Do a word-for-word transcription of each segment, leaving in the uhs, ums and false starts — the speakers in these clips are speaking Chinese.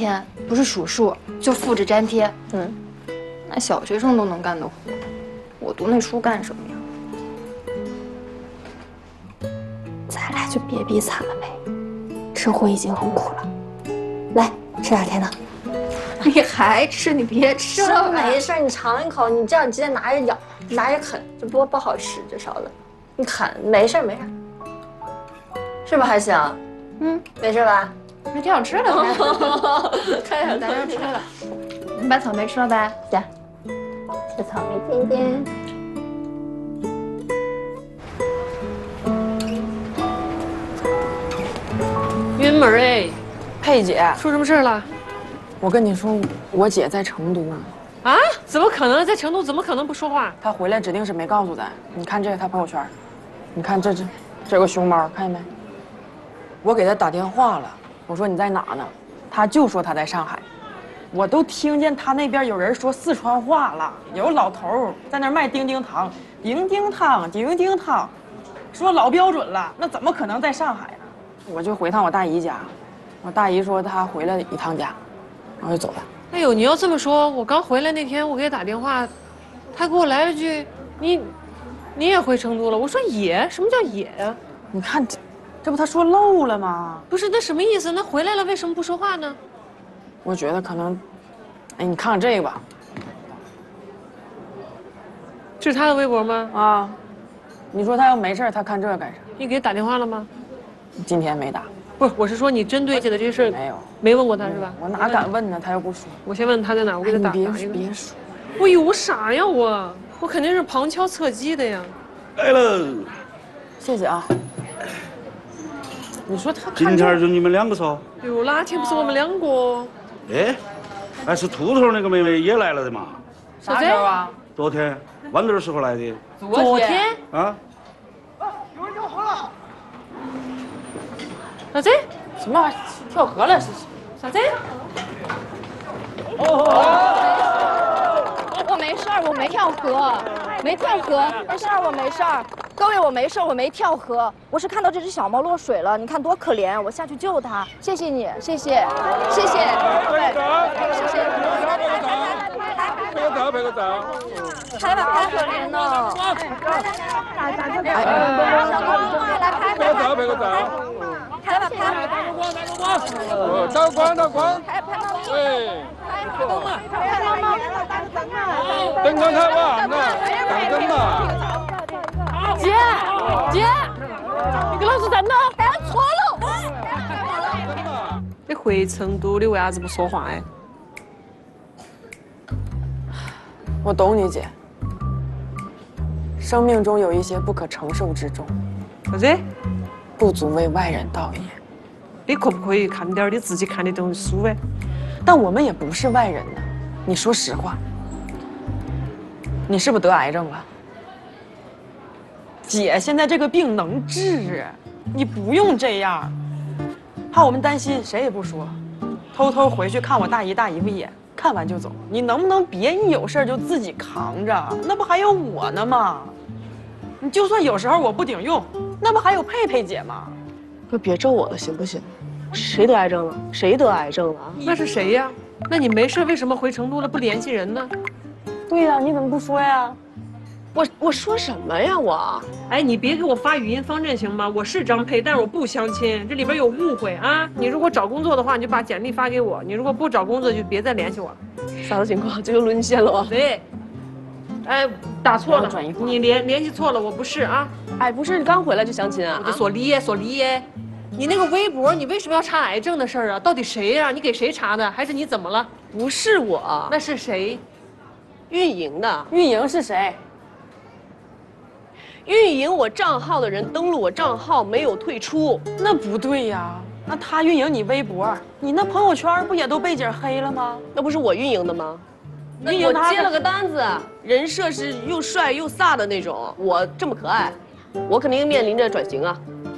天，不是数数就复制粘贴，嗯，那小学生都能干得活，我读那书干什么呀？咱俩就别比惨了呗，生活已经很苦了。来，吃点甜的。你还吃？你别吃了。 没事，你尝一口，你这样直接拿着咬，拿着啃，这不不好吃，这勺子。你啃，没事没事，是吧，还行？嗯，没事吧？ 还挺好吃的，看看咱要吃了。你把草莓吃了呗？ 行，吃草莓甜点。 云门哎， 佩姐， 出什么事了？ 我跟你说，我姐在成都呢。 啊？怎么可能？在成都怎么可能不说话？ 她回来指定是没告诉咱。你看这个她朋友圈，你看这这这个熊猫，看见没？我给她打电话了，我说你在哪呢？她就说她在上海。我都听见她那边有人说四川话了，有老头在那卖丁丁糖，丁丁糖，丁丁糖，说老标准了，那怎么可能在上海呢？我就回趟我大姨家，我大姨说她回来一趟家。然后就走了。 哎呦，你要这么说，我刚回来那天我给他打电话，他给我来了句：“你，你也回成都了？”我说：“也，什么叫也呀？” 你看这，这不他说漏了吗？ 不是，那什么意思？那回来了为什么不说话呢？ 我觉得可能，哎，你看看这个吧。 这是他的微博吗？ 啊，你说他要没事，他看这干啥？ 你给他打电话了吗？ 今天没打。 不是，我是说你针对这个这事没有， 没问过他是吧？ 我哪敢问呢？他又不说。 我先问他在哪，我给他打。 哎、你别别别说。 我有傻呀我，我肯定是旁敲侧击的呀。 来了， 谢谢啊。你说他今天就你们两个嗦？ 哟，哪天不是我们两个？ 哎，还是秃头那个妹妹也来了的嘛？ 啥时候啊？ 昨天晚点时候来的。 昨天？ 啊？ 有人跳河了！ 啥子？ 什么？跳河了？是啥子？ 我没事儿，我没跳河，没跳河，没事儿，我没事儿。各位，我没事儿，我没跳河，我是看到这只小猫落水了，你看多可怜，我下去救它。谢谢你，谢谢，谢谢，谢谢。 拍个照，拍个照。 拍吧，拍可怜呢。 哎， 小猫啊，来拍拍个照，拍个照。 拍吧，拍。 哦，打光，打光。 拍拍猫。 对。 拍猫嘛，拍猫猫。 灯光太晚了，打灯嘛。 姐，姐，你给老子站到！ 哎，错了。 你回成都，你为啥子不说话哎？ 我懂你姐。生命中有一些不可承受之重， 啥子？ 不足为外人道也。 你可不可以看点你自己看得懂的书哎？ 但我们也不是外人呢。你说实话，你是不是得癌症了？姐，现在这个病能治，你不用这样。怕我们担心，谁也不说，偷偷回去看我大姨大姨夫一眼，看完就走。你能不能别一有事就自己扛着？那不还有我呢吗？你就算有时候我不顶用，那不还有佩佩姐吗？ 哥，别咒我了，行不行？谁得癌症了？谁得癌症了？ 那是谁呀？那你没事为什么回成都了不联系人呢？ 对呀，你怎么不说呀？ 我我说什么呀我？ 哎，你别给我发语音方阵行吗？我是张佩，但是我不相亲，这里边有误会啊！你如果找工作的话，你就把简历发给我；你如果不找工作，就别再联系我了。 啥子情况？这就沦陷了。 对，哎，打错了，你联联系错了，我不是啊。 哎，不是，你刚回来就相亲啊？ 我就说你，说你，你那个微博，你为什么要查癌症的事儿啊？到底谁呀、啊？你给谁查的？还是你怎么了？ 不是我， 那是谁？ 运营的。 运营是谁？ 运营我账号的人登录我账号没有退出， 那不对呀。那他运营你微博，你那朋友圈不也都背景黑了吗？ 那不是我运营的吗？ 运营我接了个单子，人设是又帅又飒的那种，我这么可爱，我肯定面临着转型啊。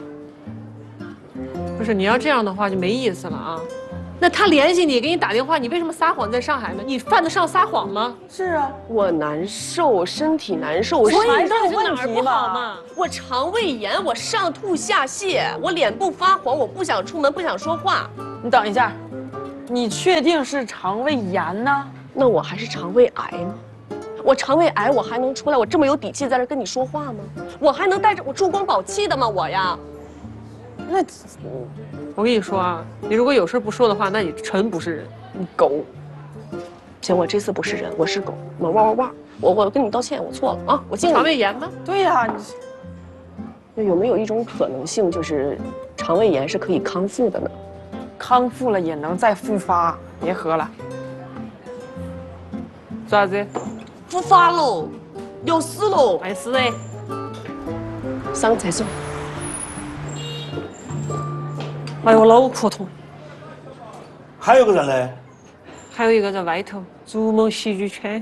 不是，你要这样的话就没意思了啊。那他联系你，给你打电话，你为什么撒谎在上海呢？你犯得上撒谎吗？ 是啊， 我难受，身体难受， 所以肠这有哪儿不好嘛？我肠胃炎，我上吐下泻，我脸部发黄，我不想出门，不想说话。 你等一下， 你确定是肠胃炎呢？ 那我还是肠胃癌吗？我肠胃癌，我还能出来？我这么有底气在这跟你说话吗？我还能带着我珠光宝气的吗？我呀， 那我跟你说啊，你如果有事不说的话，那你真不是人， 你狗。 行，我这次不是人，我是狗，我哇哇哇，我我跟你道歉，我错了啊，我敬你。 肠胃炎吗？ 对呀、你那有没有一种可能性，就是肠胃炎是可以康复的呢？ 康复了也能再复发，别喝了。 做啥子？ 复发喽，要死喽！ 没事哎。 上厕所。 哎呦，脑壳痛。 还有个人呢？ 还有一个在外头，逐梦戏剧圈。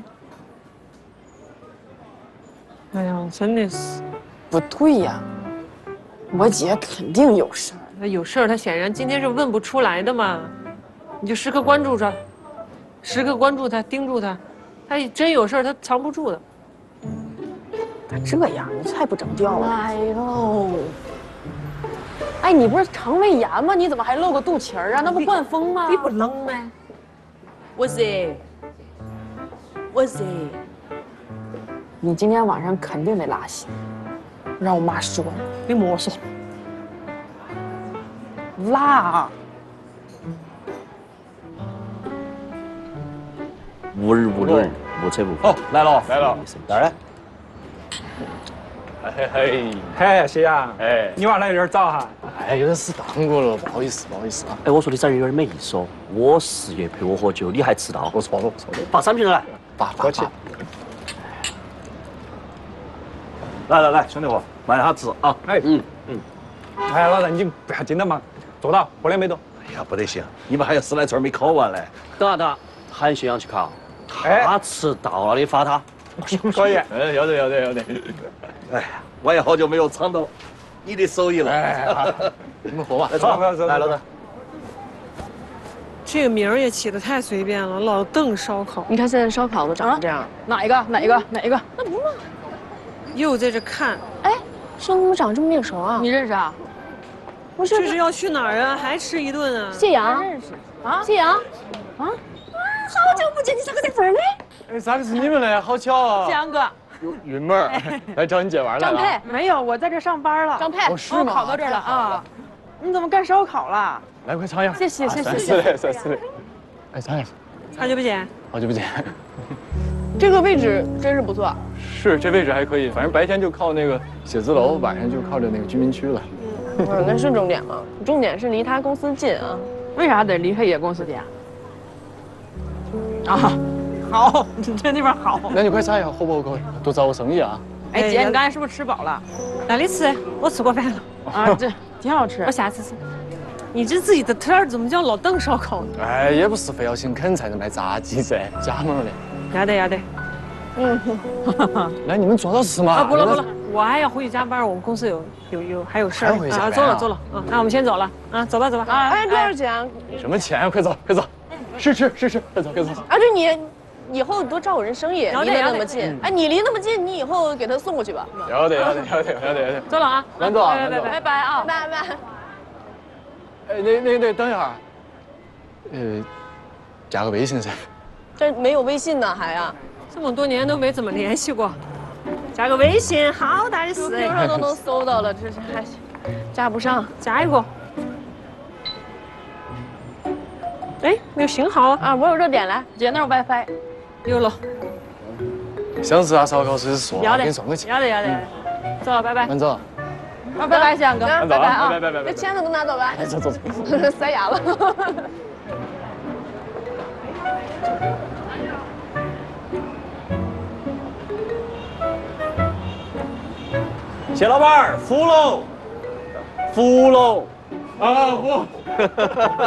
哎呀，真的是。 不对呀，我姐肯定有事儿。 他有事儿，他显然今天是问不出来的嘛。你就时刻关注着，时刻关注他，盯住他。他真有事儿，他藏不住的。 他这样，你还不整掉了？ 哎呦， 哎，你不是肠胃炎吗？你怎么还露个肚脐儿啊？那不灌风吗？ 你不冷吗？ 我热，我热。 你今天晚上肯定得拉稀，让我妈说你莫说。 拉。 无儿无女，无车无哦，来了来了， 哪儿呢？ 嘿嘿嘿，谁呀？哎，你晚上有点早哈。 哎，有点事耽误了，不好意思，不好意思啊。哎，我说的这儿有点没意思哦。我十月陪我喝酒，你还迟到。我错了，我错了。把三瓶来，把把把。来来来，兄弟伙，慢下吃啊。 哎，嗯嗯。哎，老张，你不要紧的嘛，坐到，喝两杯都。 哎呀，不得行，你们还有十来串没烤完嘞。 等下等下，喊学长去烤。 哎， 他迟到了，你罚他。 可以。嗯，要得要得要得。 哎呀，我也好久没有尝到你的手艺了。 哎， 你们喝吧。 来，走走走， 来，老张。 这个名儿也起得太随便了，老邓烧烤。 你看现在烧烤都长成这样， 哪一个？哪一个？哪一个？ 那不是？ 又在这看， 哎，生怎么长这么面熟啊？ 你认识啊？ 不是， 这是要去哪儿啊？还吃一顿啊？ 谢阳认识啊？ 谢阳， 啊？ 好久不见，你咋个在这儿呢？ 哎，咋个是你们呢？好巧啊！ 谢阳哥， 云妹儿来找你姐玩来了。 张佩，没有，我在这上班了。 张佩， 哦，是我吗？ 考到这儿了啊！你怎么干烧烤了？ 来，快尝一下。 谢谢谢谢。 是嘞，是是嘞。哎，尝一下。 好久不见。 好久不见。 这个位置真是不错。 是，这位置还可以，反正白天就靠那个写字楼，晚上就靠着那个居民区了。 嗯，那是重点吗？重点是离他公司近啊。 为啥得离黑爷公司近啊？啊，好，这地方好。 那你快尝一下，合不合口味？多找我生意啊！ 哎姐，你刚才是不是吃饱了？ 哪里吃？我吃过饭了。 啊，这挺好吃我。下次吃。你这自己的摊儿怎么叫老邓烧烤呢？ 哎，也不是非要请啃才能卖炸鸡噻，加盟的。 要得要得。 嗯， 来，你们坐到吃嘛。 啊，不了不了，我还要回去加班，我们公司有有有还有事儿啊。走了走了，啊，那我们先走了啊，走吧走吧。啊， 哎，多少钱？ 什么钱？快走快走，是吃是吃，快走快走。 啊，对你，以后多照顾人生意，离得要得要得那么近。哎，你离那么近，你以后给他送过去吧。 要得要得要得要得要得。 走了啊， 慢走啊， 拜拜慢走。 拜拜啊，拜拜。 哎，那那那等一下，呃，加个微信噻。 这没有微信呢，还啊？ 这么多年都没怎么联系过，加个微信，好大的事 ，Q Q 上都能搜到了，这是还加不上， 加一个。哎，没有信号啊！我有热点，来， 姐那有 WiFi。 有了。 想吃啥烧烤随时说， 要得， 给你送过去。 要得要得，走了，拜拜。 慢走。 啊，拜拜，翔哥， 慢走拜拜啊！ 拜拜拜拜。 那签子都拿走吧。 走走走。 塞牙了。 谢老板，服喽，服喽， 啊服。